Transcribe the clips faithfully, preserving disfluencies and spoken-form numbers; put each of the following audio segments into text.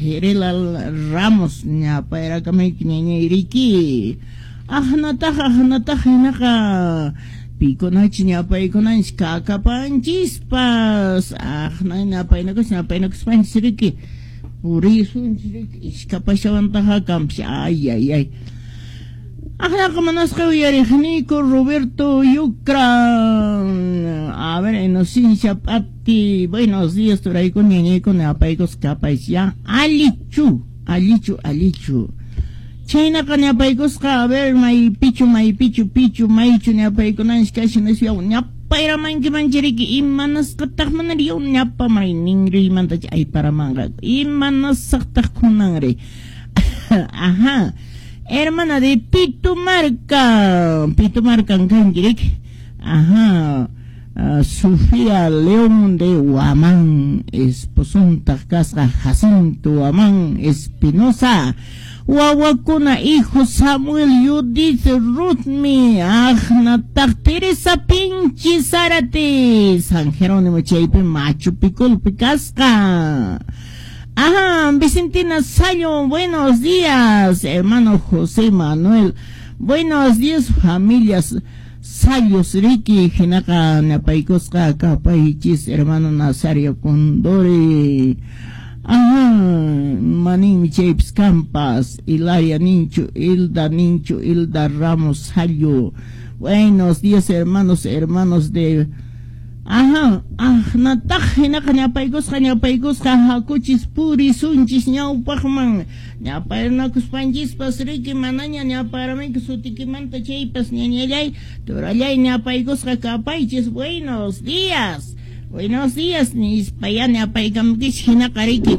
Herelal Ramos ñapa era kami ñaña iriki ajnataja ajnataja hinaka piconach ñapa iconach kakapanchispas ajna ñapa inakos ñapa inakos panchisiriki uriso iskapashawantaja kampi ay ay ay ajna kamanasqa uyarigniku Roberto Yucra. A ver, inocencia pati, buenos días, turayko ñañayko ñapaykos kapaych ya alichu alichu alichu chaynaqa ñapaykosqa a ver may pichu may pichu pichu maychu ñapaykunash kashinas yaw ñapayramanki manchiriki imanasqataq manari yaw ñapa may ningri imantachi ayparamanqa imanasaqtaq kunanri. Ajá, hermana de Pitumarca Pitumarca kankirik. Ajá. Uh, Sofía León de Huamán, esposunta casa Jacinto Huamán Espinosa, Huahuacuna, hijo Samuel Judith Ruthmi, Ajna Teresa Pinchi Zárate, San Jerónimo Chaipe, Machu Picchu Picasca. Ajá, Vicentina Sayo, buenos días, hermano José Manuel, buenos días, familias. Sayos Ricky, Hinaka, Napaikosca, Capaichis, hermano Nazario Condore, ajá, Manin Japes Campas, Hilaria Nincho, Hilda Nincho, Hilda Ramos Sayo. Buenos días, hermanos, hermanos de, ajá, ah, Nataj, Hinaka, Napaikosca, Napaikosca, Hakuchis Puri, Sunchis, Nyau Pachman. Ñapayrnakus panchispas riki manaña ñaparamayku sutikimanta chaypas ñañallay turallay ñapaykosqa kapaychis buenos días buenos días nispaya ñapaykamkish hinaqa riki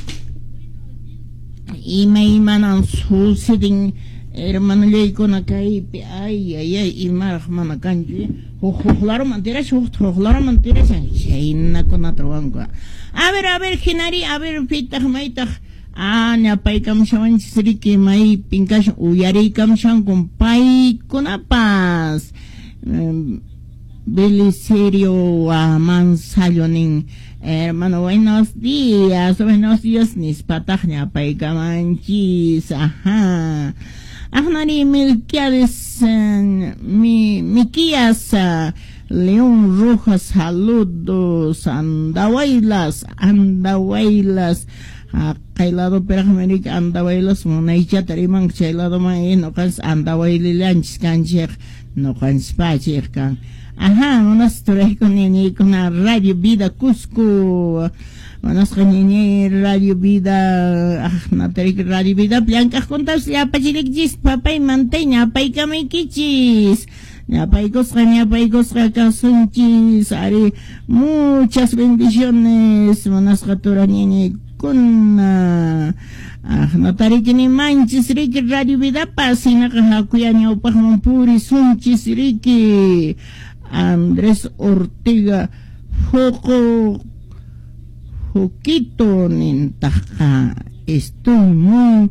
ima imanan susidin hermanllaykuna kaypi ay ay ay imaraq mana kanchu huqhuqlaruman tirash huqhuqlaruman tirash chaynakunata ruwanku. A ver a ver hinari a ver pitaq maytaq. Ah, ñapaykam shawanchis riki may pinkash uyariykam shankun paykunapas um, Belisario Amansallonin, hermano, buenos días, buenos días, nispataj ñapaykamanchis, ajá. Ajnari Milquiades, uh, mi, Miquías, uh, León Rojas, saludos, andahuaylas, andahuaylas. A kailado peraj América andawailos munaicha tariman chailado mai no kans andawaili lanch kanchek no kans pachek kan. Ajá, unas turay con ni con la Radio Vida Cusco, unas con ni Radio Vida, ah, na tarik Radio Vida Blanca contas ya pachilik jis papay manteña pay kamay kichis. Ñapaykos ñapaykos kasunchis ari muchas bendiciones unas katura ni con ah notarikini manchis riki Radio Vida pasina kahakuya ñawpaqman puri sunchis riki Andrés Ortega Foco Foquito nintaja estoy muy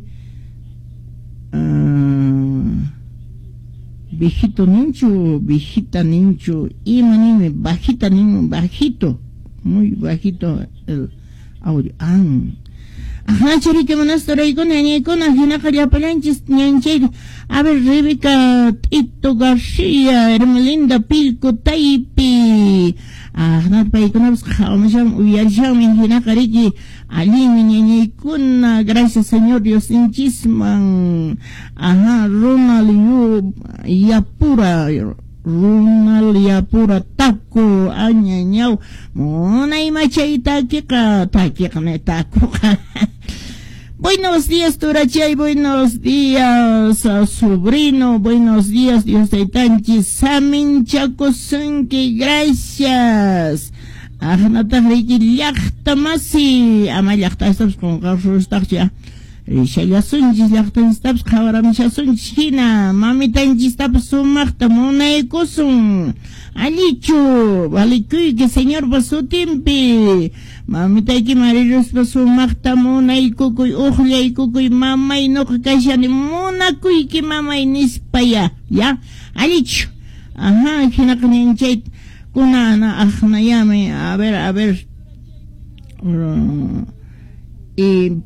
uh, viejito nincho viejita nincho y manime bajita niño bajito muy bajito el audio. Ah. Ajá, charique monasterio con ñañe con ajena cariapalanchis ñanche. A ver, Rebeca Tito García, Hermelinda Pilco Taipi. Ajá, paiconabs jaumasham uyarsham ajena cariki alimi ñañe con gracias Señor Dios inchisman. Ajá, Ronald Yapura. Runal Yapura taco añañau mona y machaita kika taquica ne taco. Buenos días Turachay, buenos días uh, sobrino, buenos días Dios de Tanchi Samin Chacosunki, gracias. Ajnata Riki Yachtamasi, ama Yachtastabs con Garros Tarcha. Rishaya Sunjis Yachtastabs, Kawaramisha Sunchina, Mami Tanjistabs Sumarta, Mona Ecosun, Alichu, Valicui, que señor Basutimpi. Mamita y maridos pasu makta mona y cucuy ujlia y cucuy mama y no kashani mona kuy ki mama y nispaya ya alichu. Ajá, hinakaninchay kuna na ajna yame a ver a ver uh, y